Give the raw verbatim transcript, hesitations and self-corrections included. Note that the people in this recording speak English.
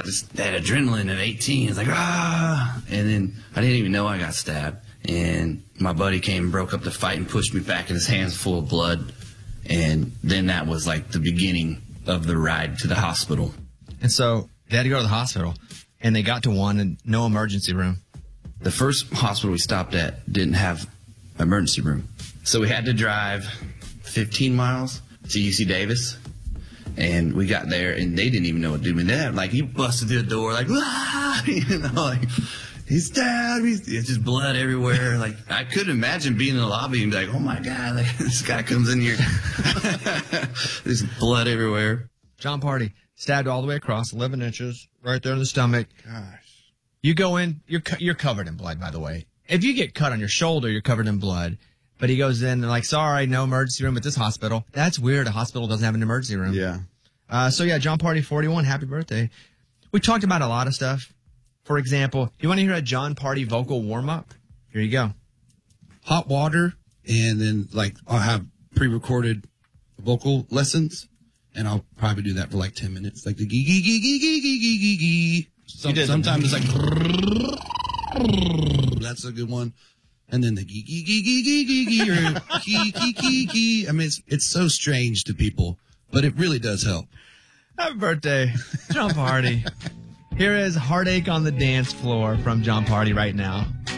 I just, that adrenaline at eighteen, it's like, ah. And then I didn't even know I got stabbed. And my buddy came and broke up the fight and pushed me back, and his hands full of blood. And then that was like the beginning of the ride to the hospital. And so they had to go to the hospital, and they got to one and no emergency room. The first hospital we stopped at didn't have an emergency room. So we had to drive fifteen miles to U C Davis. And we got there, and they didn't even know what to do. I mean, they had, like, he busted through the door, like, ah, you know, like, he's stabbed. He's, it's just blood everywhere. Like, I could imagine being in the lobby and be like, oh, my God, like, this guy comes in here. There's blood everywhere. Jon Pardi, stabbed all the way across, eleven inches, right there in the stomach. Gosh. You go in, you're you're covered in blood, by the way. If you get cut on your shoulder, you're covered in blood. But he goes in and like, sorry, no emergency room at this hospital. That's weird. A hospital doesn't have an emergency room. Yeah. Uh, so, yeah, Jon Pardi, forty-one, happy birthday. We talked about a lot of stuff. For example, you want to hear a Jon Pardi vocal warm-up? Here you go. Hot water, and then, like, I'll have pre-recorded vocal lessons, and I'll probably do that for, like, ten minutes. Like the gee, gee, gee, gee, gee, gee, gee, gee, gee. Some, sometimes it's like, that's a good one. And then the gee, gee, gee, gee, gee, gee, gee, or gee, gee, gee, gee. I mean, it's, it's so strange to people, but it really does help. Happy birthday, Jon Pardi. Here is Heartache on the Dance Floor from Jon Pardi right now.